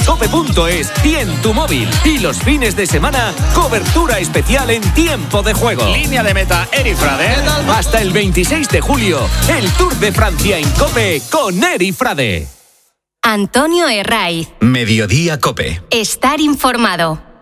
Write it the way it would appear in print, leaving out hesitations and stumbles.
cope.es y en tu móvil. Y los fines de semana, cobertura especial en tiempo de juego. Línea de meta, Eri Frade. Hasta el 26 de julio, el Tour de Francia en Cope con Eri Frade. Antonio Herraiz. Mediodía Cope. Estar informado.